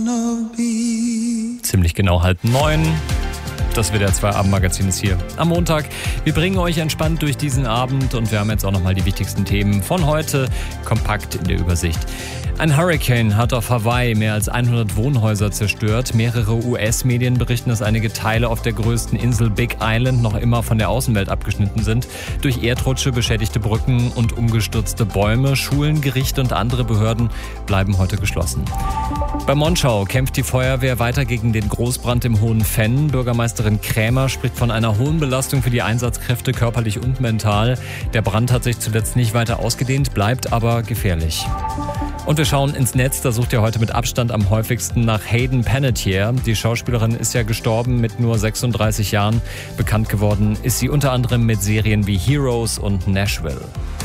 Ziemlich genau 8:30. Das WDR 2 Abendmagazin ist hier am Montag. Wir bringen euch entspannt durch diesen Abend und wir haben jetzt auch nochmal die wichtigsten Themen von heute kompakt in der Übersicht. Ein Hurricane hat auf Hawaii mehr als 100 Wohnhäuser zerstört. Mehrere US-Medien berichten, dass einige Teile auf der größten Insel Big Island noch immer von der Außenwelt abgeschnitten sind. Durch Erdrutsche, beschädigte Brücken und umgestürzte Bäume. Schulen, Gerichte und andere Behörden bleiben heute geschlossen. Bei Monschau kämpft die Feuerwehr weiter gegen den Großbrand im Hohen Venn. Bürgermeisterin Krämer spricht von einer hohen Belastung für die Einsatzkräfte, körperlich und mental. Der Brand hat sich zuletzt nicht weiter ausgedehnt, bleibt aber gefährlich. Und wir schauen ins Netz, da sucht ihr heute mit Abstand am häufigsten nach Hayden Panettiere. Die Schauspielerin ist ja gestorben mit nur 36 Jahren. Bekannt geworden ist sie unter anderem mit Serien wie Heroes und Nashville.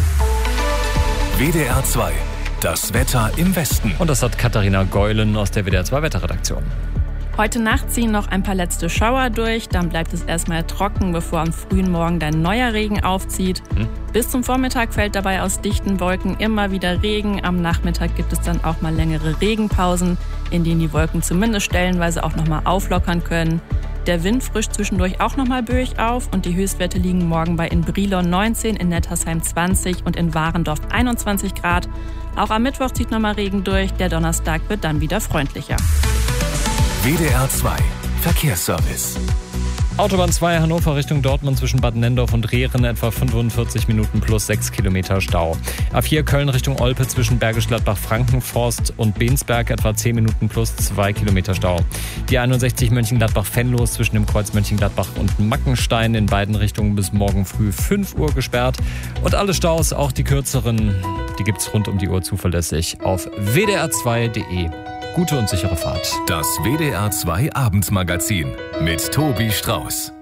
WDR 2, das Wetter im Westen. Und das hat Katharina Geulen aus der WDR 2 Wetterredaktion. Heute Nacht ziehen noch ein paar letzte Schauer durch, dann bleibt es erstmal trocken, bevor am frühen Morgen dann neuer Regen aufzieht. Bis zum Vormittag fällt dabei aus dichten Wolken immer wieder Regen. Am Nachmittag gibt es dann auch mal längere Regenpausen, in denen die Wolken zumindest stellenweise auch nochmal auflockern können. Der Wind frischt zwischendurch auch nochmal böig auf und die Höchstwerte liegen morgen bei in Brilon 19, in Nettersheim 20 und in Warendorf 21 Grad. Auch am Mittwoch zieht nochmal Regen durch, der Donnerstag wird dann wieder freundlicher. WDR 2 Verkehrsservice. Autobahn 2 Hannover Richtung Dortmund zwischen Bad Nendorf und Rehren etwa 45 Minuten plus 6 Kilometer Stau. A4 Köln Richtung Olpe zwischen Bergisch Gladbach, Frankenforst und Bensberg etwa 10 Minuten plus 2 Kilometer Stau. Die 61 Mönchengladbach-Venlos zwischen dem Kreuz Mönchengladbach und Mackenstein in beiden Richtungen bis morgen früh 5 Uhr gesperrt. Und alle Staus, auch die kürzeren, die gibt's rund um die Uhr zuverlässig auf wdr2.de. Gute und sichere Fahrt. Das WDR 2 Abendmagazin mit Tobi Strauß.